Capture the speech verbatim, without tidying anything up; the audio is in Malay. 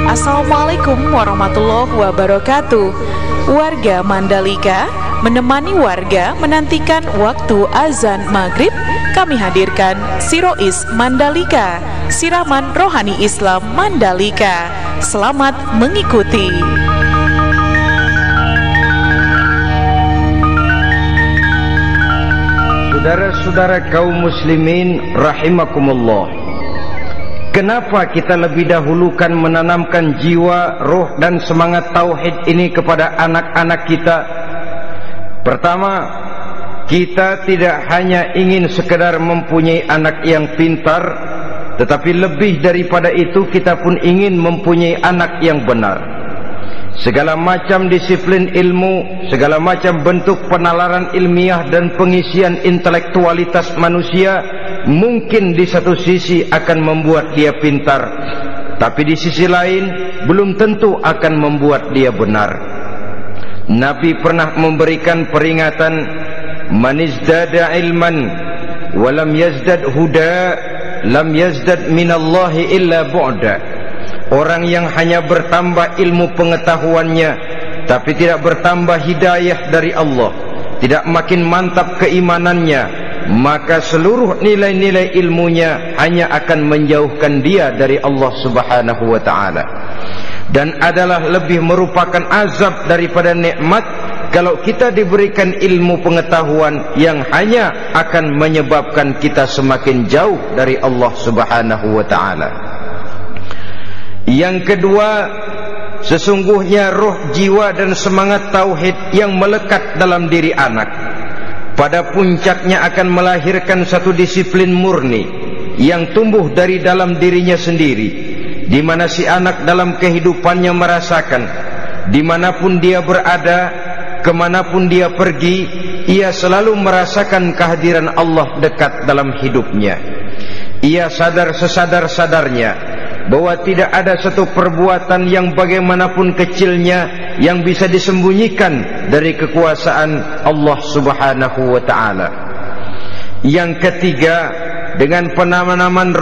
Assalamualaikum warahmatullahi wabarakatuh. Warga Mandalika menemani warga menantikan waktu azan maghrib. Kami hadirkan Sirois Mandalika, siraman rohani Islam Mandalika. Selamat mengikuti. Saudara-saudara kaum muslimin rahimakumullah, kenapa kita lebih dahulukan menanamkan jiwa, roh dan semangat tauhid ini kepada anak-anak kita? Pertama, kita tidak hanya ingin sekedar mempunyai anak yang pintar, tetapi lebih daripada itu kita pun ingin mempunyai anak yang benar. Segala macam disiplin ilmu, segala macam bentuk penalaran ilmiah dan pengisian intelektualitas manusia mungkin di satu sisi akan membuat dia pintar, tapi di sisi lain belum tentu akan membuat dia benar. Nabi pernah memberikan peringatan, man izdada ilman walam yazdad huda lam yazdad minallahi illa bu'da. Orang yang hanya bertambah ilmu pengetahuannya tapi tidak bertambah hidayah dari Allah, tidak makin mantap keimanannya, maka seluruh nilai-nilai ilmunya hanya akan menjauhkan dia dari Allah Subhanahu wa ta'ala. Dan adalah lebih merupakan azab daripada nikmat kalau kita diberikan ilmu pengetahuan yang hanya akan menyebabkan kita semakin jauh dari Allah Subhanahu wa ta'ala. Yang kedua, sesungguhnya roh, jiwa dan semangat tauhid yang melekat dalam diri anak pada puncaknya akan melahirkan satu disiplin murni yang tumbuh dari dalam dirinya sendiri, di mana si anak dalam kehidupannya merasakan dimanapun dia berada, kemanapun dia pergi, ia selalu merasakan kehadiran Allah dekat dalam hidupnya. Ia sadar sesadar-sadarnya bahwa tidak ada satu perbuatan yang bagaimanapun kecilnya yang bisa disembunyikan dari kekuasaan Allah Subhanahu wa ta'ala. Yang ketiga, dengan penanaman